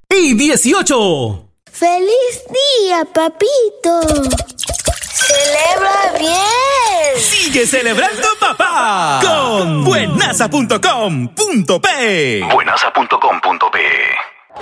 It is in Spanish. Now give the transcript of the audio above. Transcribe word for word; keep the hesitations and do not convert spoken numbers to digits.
y dieciocho. ¡Feliz día, papito! ¡Celebra bien! ¡Sigue celebrando, papá! Con buenaza punto com punto pe. buenaza punto com punto pe.